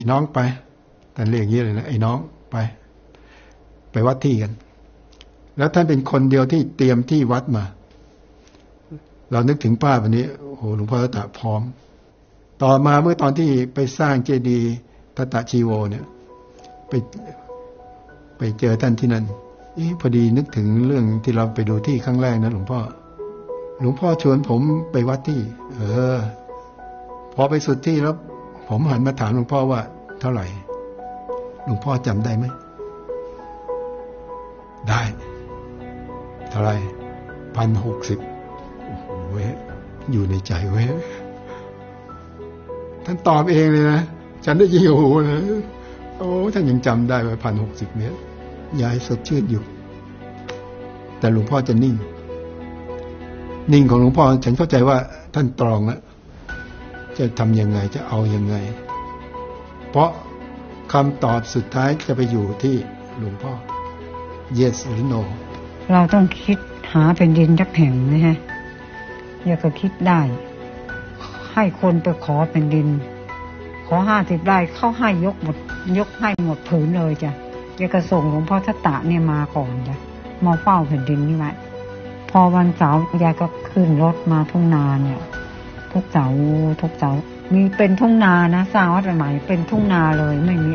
น้องไปท่านเรียกอย่างนี้เลยนะไอ้น้องไปวัดที่กันแล้วท่านเป็นคนเดียวที่เตรียมที่วัดมาเรานึกถึงภาพวันนี้โอ้โหหลวงพ่อทัตตะพร้อมต่อมาเมื่อตอนที่ไปสร้างเจดีย์ทัตตะชีโวเนี่ยไปเจอท่านที่นั่นพอดีนึกถึงเรื่องที่เราไปดูที่ครั้งแรกนะหลวงพ่อชวนผมไปวัดที่พอไปสุดที่แล้วผมหันมาถามหลวงพ่อว่าเท่าไหร่หลวงพ่อจำได้ไหมได้เท่าไหร่1,060โอ้โหเว้ยอยู่ในใจเว้ยท่านตอบเองเลยนะฉันได้ยินโอ้โหนะโอ้ท่านยังจำได้ว่า1,060 เมตรยายสดชื่นอยู่แต่หลวงพ่อจะนิ่งของหลวงพ่อฉันเข้าใจว่าท่านตรองแล้วจะทำยังไงจะเอายังไงเพราะคำตอบสุดท้ายจะไปอยู่ที่หลวงพ่อ yes หรือ no เราต้องคิดหาเป็นดินสักแห่งนะฮะอย่าก็คิดได้ให้คนไปขอเป็นดินขอ50 ไร่เข้าให้ยกให้หมดผืนเลยจ้ะอย่าก็ส่งหลวงพ่อทัตตะเนี่ยมาก่อนจ้ะมาเฝ้าแผ่นดินนี่ไว้พอวันเสาร์ยายก็ขึ้นรถมาทุ่งนาเนี่ยทุกเสาร์มีเป็นทุ่งนานะสร้างวัดใหม่เป็นทุ่งนาเลยไม่มี